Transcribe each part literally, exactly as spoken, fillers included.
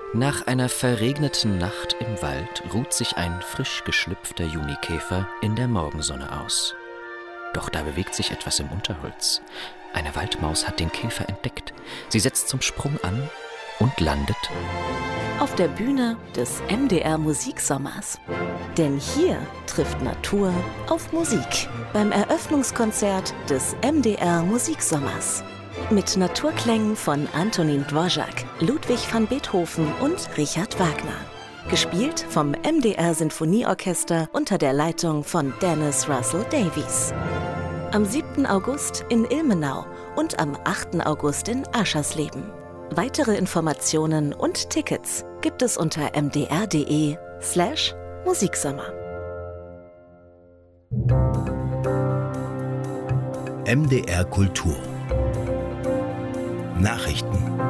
Nach einer verregneten Nacht im Wald ruht sich ein frisch geschlüpfter Junikäfer in der Morgensonne aus. Doch da bewegt sich etwas im Unterholz. Eine Waldmaus hat den Käfer entdeckt. Sie setzt zum Sprung an und landet auf der Bühne des M D R Musiksommers. Denn hier trifft Natur auf Musik beim Eröffnungskonzert des M D R Musiksommers. Mit Naturklängen von Antonín Dvořák, Ludwig van Beethoven und Richard Wagner. Gespielt vom M D R Sinfonieorchester unter der Leitung von Dennis Russell Davies. Am siebten August in Ilmenau und am achten August in Aschersleben. Weitere Informationen und Tickets gibt es unter mdr.de slash Musiksommer. M D R Kultur Nachrichten.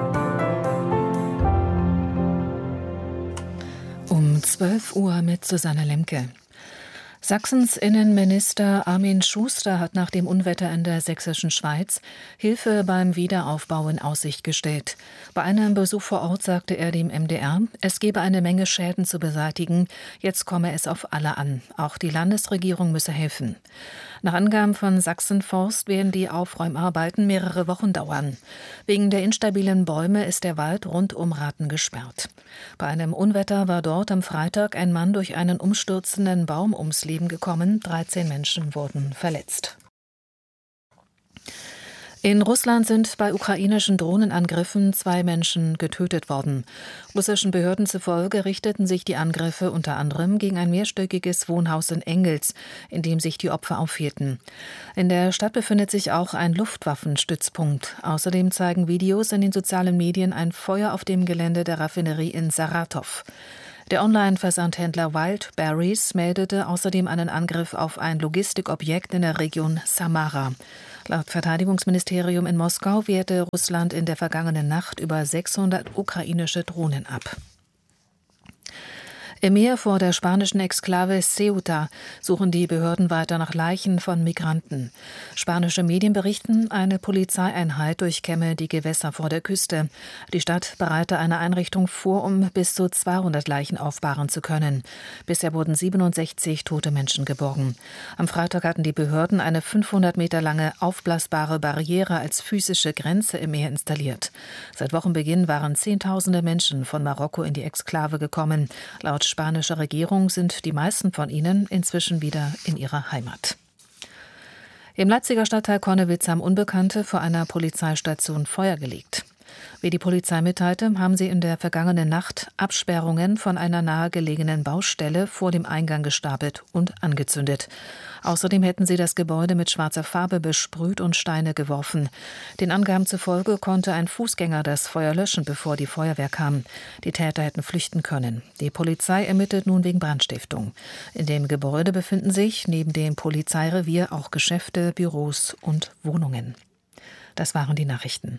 Um zwölf Uhr mit Susanne Lemke. Sachsens Innenminister Armin Schuster hat nach dem Unwetter in der sächsischen Schweiz Hilfe beim Wiederaufbau in Aussicht gestellt. Bei einem Besuch vor Ort sagte er dem M D R, es gebe eine Menge Schäden zu beseitigen, jetzt komme es auf alle an. Auch die Landesregierung müsse helfen. Nach Angaben von Sachsenforst werden die Aufräumarbeiten mehrere Wochen dauern. Wegen der instabilen Bäume ist der Wald rund um Rathen gesperrt. Bei einem Unwetter war dort am Freitag ein Mann durch einen umstürzenden Baum ums Leben gekommen. dreizehn Menschen wurden verletzt. In Russland sind bei ukrainischen Drohnenangriffen zwei Menschen getötet worden. Russischen Behörden zufolge richteten sich die Angriffe unter anderem gegen ein mehrstöckiges Wohnhaus in Engels, in dem sich die Opfer aufhielten. In der Stadt befindet sich auch ein Luftwaffenstützpunkt. Außerdem zeigen Videos in den sozialen Medien ein Feuer auf dem Gelände der Raffinerie in Saratow. Der Online-Versandhändler Wild Berries meldete außerdem einen Angriff auf ein Logistikobjekt in der Region Samara. Laut Verteidigungsministerium in Moskau wehrte Russland in der vergangenen Nacht über sechshundert ukrainische Drohnen ab. Im Meer vor der spanischen Exklave Ceuta suchen die Behörden weiter nach Leichen von Migranten. Spanische Medien berichten, eine Polizeieinheit durchkämme die Gewässer vor der Küste. Die Stadt bereite eine Einrichtung vor, um bis zu zweihundert Leichen aufbahren zu können. Bisher wurden siebenundsechzig tote Menschen geborgen. Am Freitag hatten die Behörden eine fünfhundert Meter lange aufblasbare Barriere als physische Grenze im Meer installiert. Seit Wochenbeginn waren Zehntausende Menschen von Marokko in die Exklave gekommen. Laut spanischer Regierung sind die meisten von ihnen inzwischen wieder in ihrer Heimat. Im Leipziger Stadtteil Connewitz haben Unbekannte vor einer Polizeistation Feuer gelegt. Wie die Polizei mitteilte, haben sie in der vergangenen Nacht Absperrungen von einer nahegelegenen Baustelle vor dem Eingang gestapelt und angezündet. Außerdem hätten sie das Gebäude mit schwarzer Farbe besprüht und Steine geworfen. Den Angaben zufolge konnte ein Fußgänger das Feuer löschen, bevor die Feuerwehr kam. Die Täter hätten flüchten können. Die Polizei ermittelt nun wegen Brandstiftung. In dem Gebäude befinden sich neben dem Polizeirevier auch Geschäfte, Büros und Wohnungen. Das waren die Nachrichten.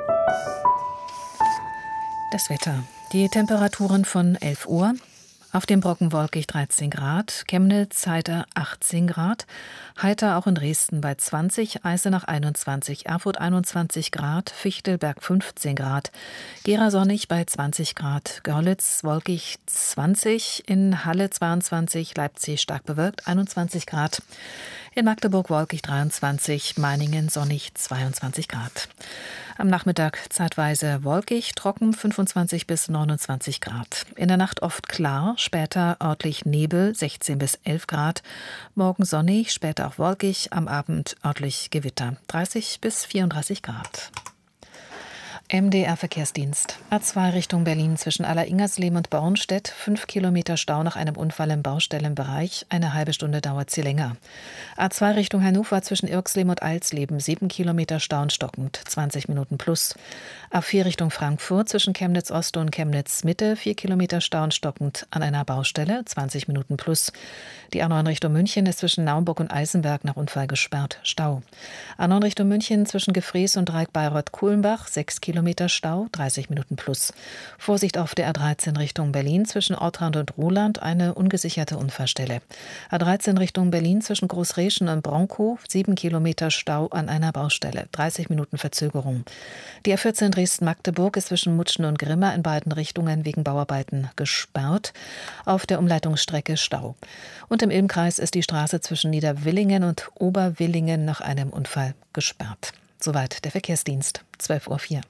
Das Wetter. Die Temperaturen von elf Uhr. Auf dem Brocken wolkig dreizehn Grad, Chemnitz heiter achtzehn Grad, heiter auch in Dresden bei zwanzig, Eisenach einundzwanzig, Erfurt einundzwanzig Grad, Fichtelberg fünfzehn Grad, Gera sonnig bei zwanzig Grad, Görlitz wolkig zwanzig, in Halle zweiundzwanzig, Leipzig stark bewölkt einundzwanzig Grad, in Magdeburg wolkig dreiundzwanzig, Meiningen sonnig zweiundzwanzig Grad. Am Nachmittag zeitweise wolkig, trocken fünfundzwanzig bis neunundzwanzig Grad. In der Nacht oft klar, später örtlich Nebel sechzehn bis elf Grad. Morgen sonnig, später auch wolkig, am Abend örtlich Gewitter dreißig bis vierunddreißig Grad. M D R-Verkehrsdienst. A zwei Richtung Berlin zwischen Aller-Ingersleben und Bornstedt. Fünf Kilometer Stau nach einem Unfall im Baustellenbereich. Eine halbe Stunde dauert sie länger. A zwei Richtung Hannover zwischen Irxleben und Alsleben. Sieben Kilometer Stau und stockend. zwanzig Minuten plus. A vier Richtung Frankfurt zwischen Chemnitz Ost und Chemnitz Mitte. Vier Kilometer Stau und stockend an einer Baustelle. zwanzig Minuten plus. Die A neun Richtung München ist zwischen Naumburg und Eisenberg nach Unfall gesperrt. Stau. A neun Richtung München zwischen Gefrees und Dreieck Bayreuth-Kulmbach. Sechs Kilometer Kilometer Stau, dreißig Minuten plus. Vorsicht auf der A dreizehn Richtung Berlin zwischen Ortrand und Ruhland, eine ungesicherte Unfallstelle. A dreizehn Richtung Berlin zwischen Großreschen und Bronkow, sieben Kilometer Stau an einer Baustelle, dreißig Minuten Verzögerung. Die A vierzehn Dresden-Magdeburg ist zwischen Mutschen und Grimma in beiden Richtungen wegen Bauarbeiten gesperrt. Auf der Umleitungsstrecke Stau. Und im Ilmkreis ist die Straße zwischen Niederwillingen und Oberwillingen nach einem Unfall gesperrt. Soweit der Verkehrsdienst, zwölf Uhr vier.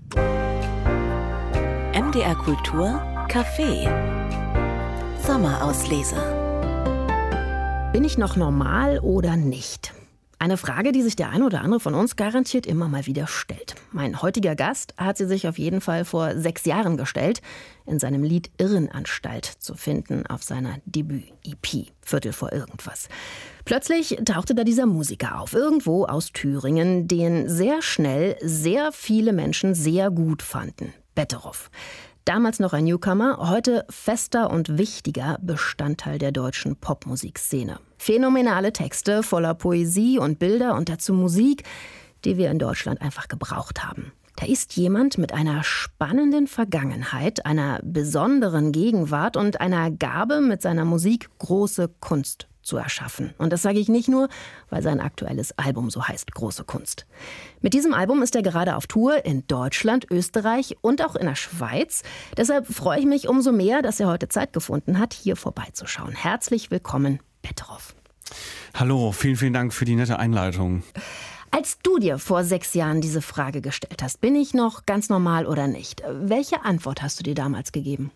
M D R Kultur Café Sommerauslese. Bin ich noch normal oder nicht? Eine Frage, die sich der eine oder andere von uns garantiert immer mal wieder stellt. Mein heutiger Gast hat sie sich auf jeden Fall vor sechs Jahren gestellt, in seinem Lied Irrenanstalt zu finden auf seiner Debüt-E P, Viertel vor irgendwas. Plötzlich tauchte da dieser Musiker auf, irgendwo aus Thüringen, den sehr schnell sehr viele Menschen sehr gut fanden. Betteroff. Damals noch ein Newcomer, heute fester und wichtiger Bestandteil der deutschen Popmusikszene. Phänomenale Texte voller Poesie und Bilder und dazu Musik, die wir in Deutschland einfach gebraucht haben. Da ist jemand mit einer spannenden Vergangenheit, einer besonderen Gegenwart und einer Gabe, mit seiner Musik große Kunst zu erschaffen. Und das sage ich nicht nur, weil sein aktuelles Album so heißt, Große Kunst. Mit diesem Album ist er gerade auf Tour in Deutschland, Österreich und auch in der Schweiz. Deshalb freue ich mich umso mehr, dass er heute Zeit gefunden hat, hier vorbeizuschauen. Herzlich willkommen, Betteroff. Hallo, vielen, vielen Dank für die nette Einleitung. Als du dir vor sechs Jahren diese Frage gestellt hast, bin ich noch ganz normal oder nicht? Welche Antwort hast du dir damals gegeben?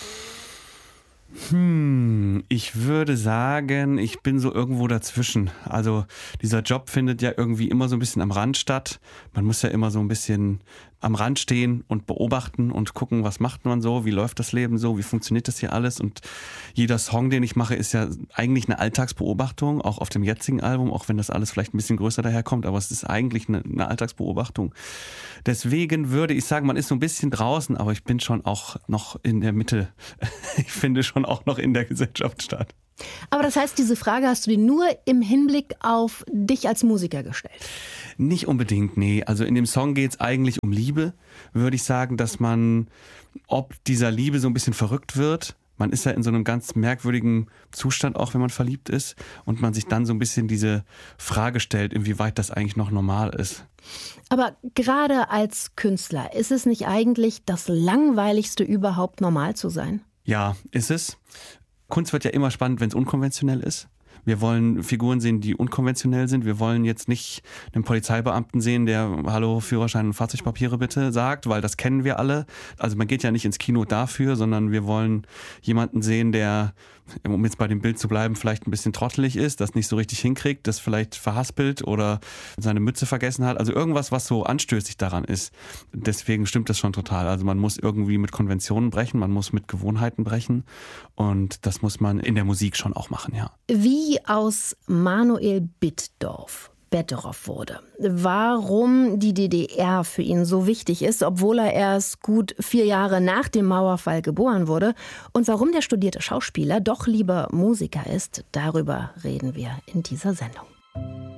Hm, ich würde sagen, ich bin so irgendwo dazwischen. Also dieser Job findet ja irgendwie immer so ein bisschen am Rand statt. Man muss ja immer so ein bisschen am Rand stehen und beobachten und gucken, was macht man so, wie läuft das Leben so, wie funktioniert das hier alles. Und jeder Song, den ich mache, ist ja eigentlich eine Alltagsbeobachtung, auch auf dem jetzigen Album, auch wenn das alles vielleicht ein bisschen größer daherkommt, aber es ist eigentlich eine, eine Alltagsbeobachtung. Deswegen würde ich sagen, man ist so ein bisschen draußen, aber ich bin schon auch noch in der Mitte. Ich finde schon auch noch in der Gesellschaft statt. Aber das heißt, diese Frage hast du dir nur im Hinblick auf dich als Musiker gestellt? Nicht unbedingt, nee. Also in dem Song geht es eigentlich um Liebe, würde ich sagen, dass man, ob dieser Liebe so ein bisschen verrückt wird. Man ist ja in so einem ganz merkwürdigen Zustand, auch wenn man verliebt ist. Und man sich dann so ein bisschen diese Frage stellt, inwieweit das eigentlich noch normal ist. Aber gerade als Künstler, ist es nicht eigentlich das Langweiligste überhaupt, normal zu sein? Ja, ist es. Kunst wird ja immer spannend, wenn es unkonventionell ist. Wir wollen Figuren sehen, die unkonventionell sind. Wir wollen jetzt nicht einen Polizeibeamten sehen, der Hallo, Führerschein und Fahrzeugpapiere bitte sagt, weil das kennen wir alle. Also man geht ja nicht ins Kino dafür, sondern wir wollen jemanden sehen, der, um jetzt bei dem Bild zu bleiben, vielleicht ein bisschen trottelig ist, das nicht so richtig hinkriegt, das vielleicht verhaspelt oder seine Mütze vergessen hat. Also irgendwas, was so anstößig daran ist. Deswegen stimmt das schon total. Also man muss irgendwie mit Konventionen brechen, man muss mit Gewohnheiten brechen und das muss man in der Musik schon auch machen, ja. Wie aus Manuel Bittdorf Betteroff wurde. Warum die D D R für ihn so wichtig ist, obwohl er erst gut vier Jahre nach dem Mauerfall geboren wurde und warum der studierte Schauspieler doch lieber Musiker ist, darüber reden wir in dieser Sendung.